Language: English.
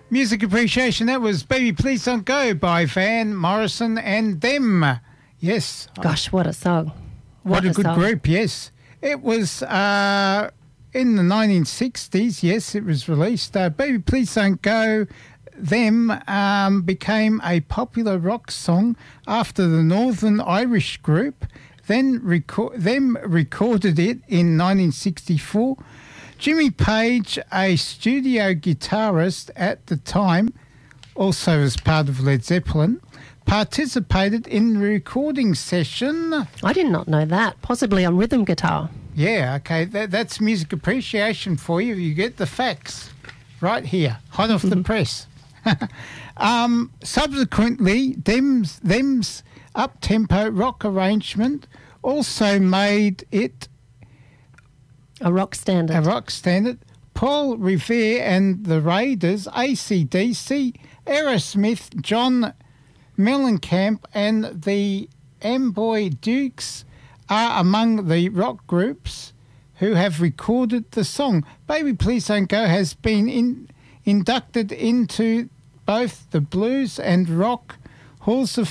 Music appreciation. That was Baby Please Don't Go by Van Morrison and Them. Yes. Gosh, what a song. What a good song. group, yes. It was in the 1960s, yes, it was released. Baby Please Don't Go, Them became a popular rock song after the Northern Irish group. Them recorded it in 1964. Jimmy Page, a studio guitarist at the time, also as part of Led Zeppelin, participated in the recording session. I did not know that. Possibly on rhythm guitar. Yeah, okay, that's music appreciation for you. You get the facts right here, hot off the press. Subsequently, Them's up-tempo rock arrangement also made it a rock standard. Paul Revere and the Raiders, AC/DC, Aerosmith, John Mellencamp and the Amboy Dukes are among the rock groups who have recorded the song. Baby Please Don't Go has been inducted into both the Blues and Rock Halls of